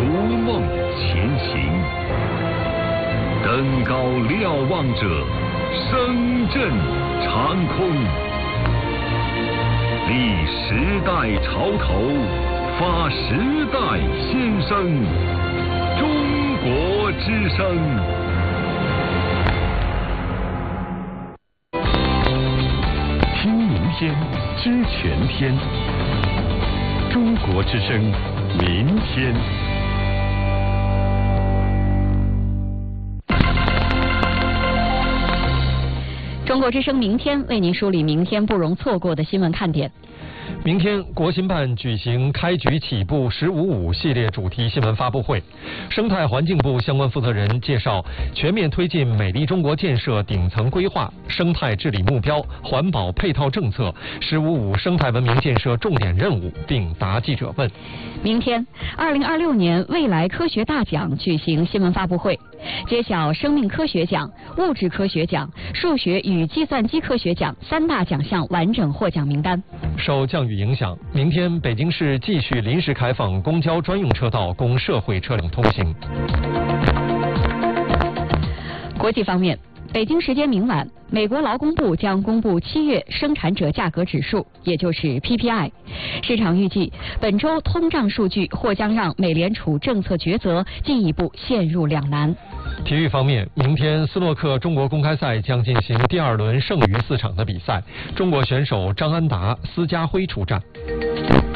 逐梦前行。登高瞭望者，声震长空。立时代潮头，发时代先声。中国之声。听明天，知全天。中国之声，明天。 中国之声明天为您梳理明天不容错过的新闻看点。 明天，国新办举行开局起步“15+5”系列主题新闻发布会。生态环境部相关负责人介绍全面推进美丽中国建设顶层规划、生态治理目标、环保配套政策、“15+5”生态文明建设重点任务，并答记者问。 明天，2026年未来科学大奖举行新闻发布会，揭晓生命科学奖、物质科学奖、数学与计算机科学奖3大奖项完整获奖名单。 受降雨影响，明天北京市继续临时开放公交专用车道供社会车辆通行。 国际方面，北京时间明晚，美国劳工部将公布7月生产者价格指数，也就是 PPI。市场预计，本周通胀数据或将让美联储政策抉择进一步陷入两难。 体育方面，明天斯诺克中国公开赛将进行第2轮剩余4场的比赛，中国选手张安达、司家辉出战。